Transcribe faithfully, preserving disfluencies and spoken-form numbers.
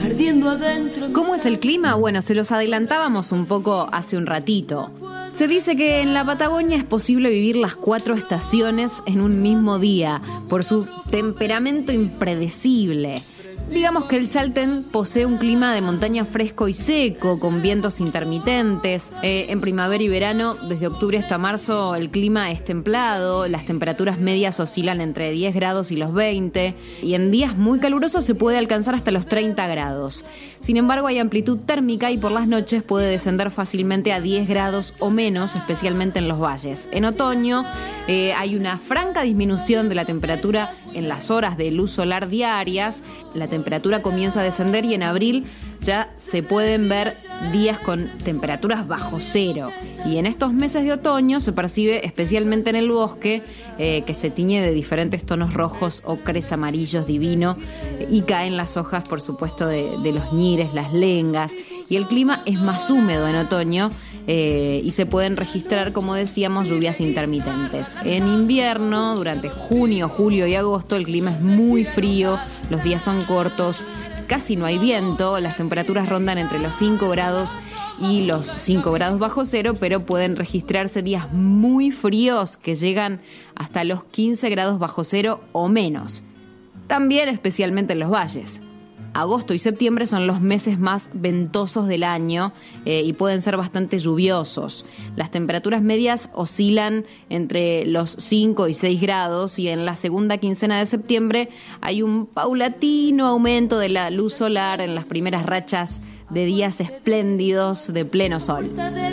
ardiendo adentro. ¿Cómo es el clima? Bueno, se los adelantábamos un poco hace un ratito. Se dice que en la Patagonia es posible vivir las cuatro estaciones en un mismo día, por su temperamento impredecible. Digamos que el Chaltén posee un clima de montaña fresco y seco, con vientos intermitentes. Eh, en primavera y verano, desde octubre hasta marzo, el clima es templado, las temperaturas medias oscilan entre diez grados y los veinte, y en días muy calurosos se puede alcanzar hasta los treinta grados. Sin embargo, hay amplitud térmica y por las noches puede descender fácilmente a diez grados o menos, especialmente en los valles. En otoño eh, hay una franca disminución de la temperatura en las horas de luz solar diarias. La temperatura comienza a descender y en abril ya se pueden ver días con temperaturas bajo cero. Y en estos meses de otoño se percibe especialmente en el bosque eh, que se tiñe de diferentes tonos rojos, ocres, amarillos, divino, eh, y caen las hojas, por supuesto, de, de los ñires, las lengas. Y el clima es más húmedo en otoño eh, y se pueden registrar, como decíamos, lluvias intermitentes. En invierno, durante junio, julio y agosto, el clima es muy frío, los días son cortos, casi no hay viento, las temperaturas rondan entre los cinco grados y los cinco grados bajo cero, pero pueden registrarse días muy fríos que llegan hasta los quince grados bajo cero o menos. También especialmente en los valles. Agosto y septiembre son los meses más ventosos del año eh, y pueden ser bastante lluviosos. Las temperaturas medias oscilan entre los cinco y seis grados y en la segunda quincena de septiembre hay un paulatino aumento de la luz solar en las primeras rachas de días espléndidos de pleno sol.